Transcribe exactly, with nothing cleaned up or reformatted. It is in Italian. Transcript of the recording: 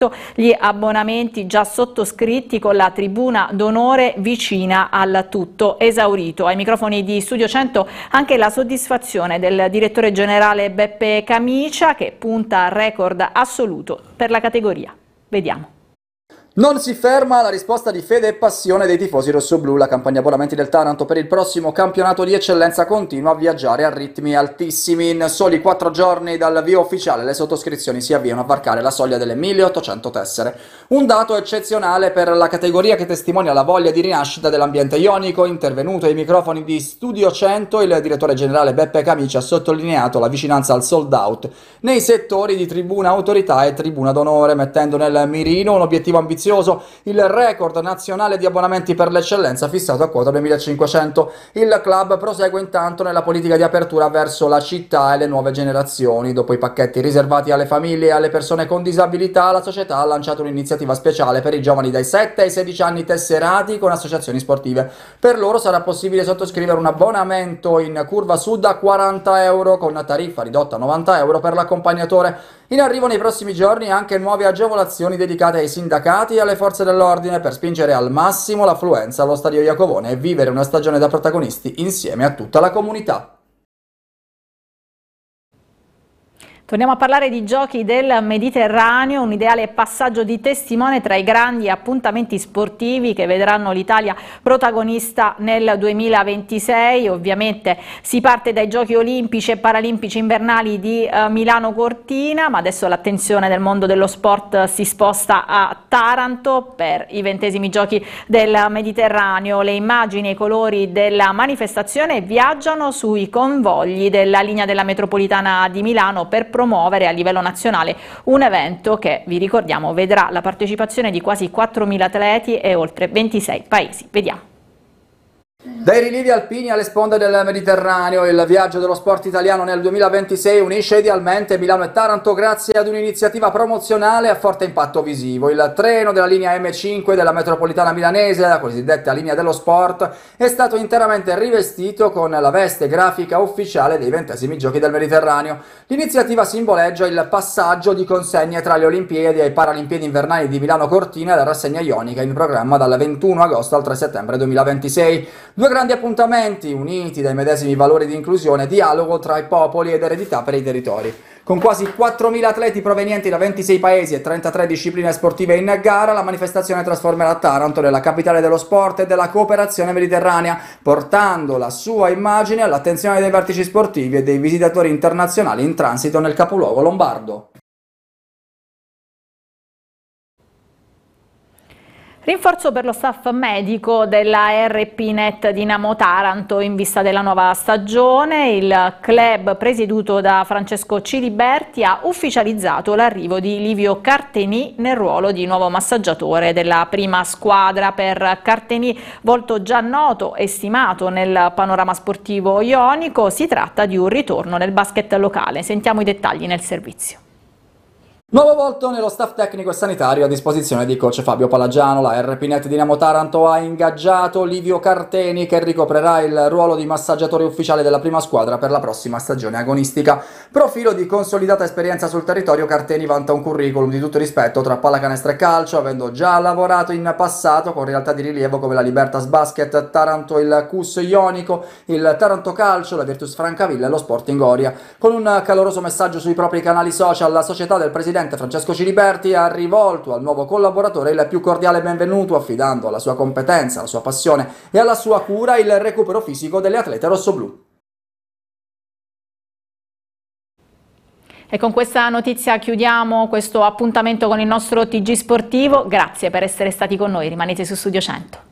Gli abbonamenti già sottoscritti con la tribuna d'onore vicina al tutto esaurito. Ai microfoni di Studio cento anche la soddisfazione del direttore generale Beppe Camicia, che punta al record assoluto per la categoria. Vediamo. Non si ferma la risposta di fede e passione dei tifosi rossoblù. La campagna abbonamenti del Taranto per il prossimo campionato di eccellenza continua a viaggiare a ritmi altissimi. In soli quattro giorni dal via ufficiale le sottoscrizioni si avviano a varcare la soglia delle milleottocento tessere. Un dato eccezionale per la categoria che testimonia la voglia di rinascita dell'ambiente ionico. Intervenuto ai microfoni di Studio cento, il direttore generale Beppe Camicia ha sottolineato la vicinanza al sold out nei settori di tribuna autorità e tribuna d'onore, mettendo nel mirino un obiettivo ambizioso: il record nazionale di abbonamenti per l'eccellenza fissato a quota duemilacinquecento. Il club prosegue intanto nella politica di apertura verso la città e le nuove generazioni. Dopo i pacchetti riservati alle famiglie e alle persone con disabilità, la società ha lanciato un'iniziativa speciale per i giovani dai sette ai sedici anni tesserati con associazioni sportive. Per loro sarà possibile sottoscrivere un abbonamento in curva sud a quaranta euro con tariffa ridotta a novanta euro per l'accompagnatore. In arrivo nei prossimi giorni anche nuove agevolazioni dedicate ai sindacati e alle forze dell'ordine per spingere al massimo l'affluenza allo Stadio Iacovone e vivere una stagione da protagonisti insieme a tutta la comunità. Torniamo a parlare di giochi del Mediterraneo, un ideale passaggio di testimone tra i grandi appuntamenti sportivi che vedranno l'Italia protagonista nel duemilaventisei. Ovviamente si parte dai Giochi Olimpici e Paralimpici invernali di eh, Milano Cortina, ma adesso l'attenzione del mondo dello sport si sposta a Taranto per i ventesimi Giochi del Mediterraneo. Le immagini e i colori della manifestazione viaggiano sui convogli della linea della metropolitana di Milano per promuovere a livello nazionale un evento che, vi ricordiamo, vedrà la partecipazione di quasi quattromila atleti e oltre ventisei paesi. Vediamo. Dai rilievi alpini alle sponde del Mediterraneo, il viaggio dello sport italiano nel duemilaventisei unisce idealmente Milano e Taranto grazie ad un'iniziativa promozionale a forte impatto visivo. Il treno della linea M cinque della metropolitana milanese, la cosiddetta linea dello sport, è stato interamente rivestito con la veste grafica ufficiale dei ventesimi Giochi del Mediterraneo. L'iniziativa simboleggia il passaggio di consegne tra le Olimpiadi e i Paralimpiadi invernali di Milano Cortina e la rassegna ionica in programma dal ventuno agosto al tre settembre duemilaventisei. Due grandi appuntamenti uniti dai medesimi valori di inclusione, dialogo tra i popoli ed eredità per i territori. Con quasi quattromila atleti provenienti da ventisei paesi e trentatré discipline sportive in gara, la manifestazione trasformerà Taranto nella capitale dello sport e della cooperazione mediterranea, portando la sua immagine all'attenzione dei vertici sportivi e dei visitatori internazionali in transito nel capoluogo lombardo. Rinforzo per lo staff medico della R P Net Dinamo Taranto in vista della nuova stagione. Il club presieduto da Francesco Ciliberti ha ufficializzato l'arrivo di Livio Carteni nel ruolo di nuovo massaggiatore della prima squadra. Per Carteni, volto già noto e stimato nel panorama sportivo ionico, si tratta di un ritorno nel basket locale. Sentiamo i dettagli nel servizio. Nuovo volto nello staff tecnico e sanitario a disposizione di coach Fabio Palagiano. La R P Net Dinamo Taranto ha ingaggiato Livio Carteni, che ricoprirà il ruolo di massaggiatore ufficiale della prima squadra per la prossima stagione agonistica. Profilo di consolidata esperienza sul territorio, Carteni vanta un curriculum di tutto rispetto tra pallacanestro e calcio, avendo già lavorato in passato con realtà di rilievo come la Libertas Basket Taranto, il C U S Ionico, il Taranto Calcio, la Virtus Francavilla e lo Sporting Oria. Con un caloroso messaggio sui propri canali social, la società del presidente Francesco Ciliberti ha rivolto al nuovo collaboratore il più cordiale benvenuto, affidando alla sua competenza, alla sua passione e alla sua cura il recupero fisico delle atlete rossoblù. E con questa notizia chiudiamo questo appuntamento con il nostro T G Sportivo. Grazie per essere stati con noi, rimanete su Studio cento.